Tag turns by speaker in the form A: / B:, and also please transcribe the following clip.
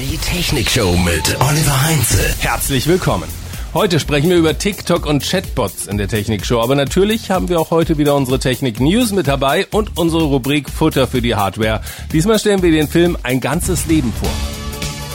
A: Die Technikshow mit Oliver Heinze.
B: Herzlich willkommen. Heute sprechen wir über TikTok und Chatbots in der Technikshow. Aber natürlich haben wir auch heute wieder unsere Technik-News mit dabei und unsere Rubrik Futter für die Hardware. Diesmal stellen wir den Film Ein ganzes Leben vor.